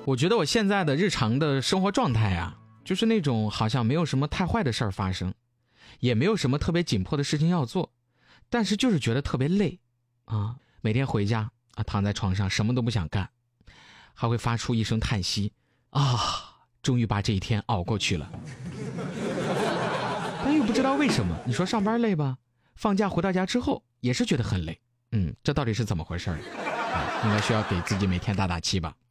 我觉得我现在的日常的生活状态啊，就是那种好像没有什么太坏的事儿发生，也没有什么特别紧迫的事情要做，但是就是觉得特别累啊。每天回家啊，躺在床上什么都不想干，还会发出一声叹息啊，终于把这一天熬过去了。但又不知道为什么，你说上班累吧，放假回到家之后也是觉得很累。这到底是怎么回事？应该需要给自己每天打打气吧。